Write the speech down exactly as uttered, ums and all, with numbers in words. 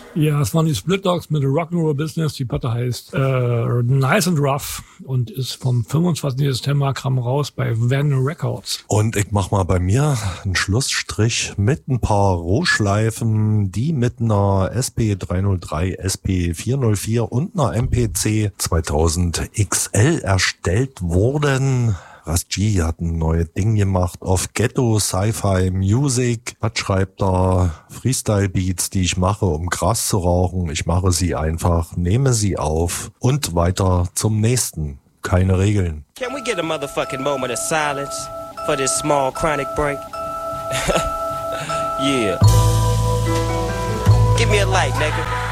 Ja, es waren die Split Dogs mit Rock'n'Roll Business. Die Platte heißt äh, Nice and Rough und ist vom fünfundzwanzigsten September, kam raus bei Van Records. Und ich mach mal bei mir einen Schlussstrich mit ein paar Rohschleifen, die mit einer S P dreihundertdrei, S P vierhundertvier und einer M P C zweitausend X L erstellt wurden. Ras G hat ein neues Ding gemacht auf Ghetto Sci-Fi Music. Was schreibt da? Freestyle Beats, die ich mache, um Gras zu rauchen. Ich mache sie einfach, nehme sie auf und weiter zum nächsten. Keine Regeln. Can we get a motherfucking moment of silence for this small chronic break? Yeah. Give me a light, nigga.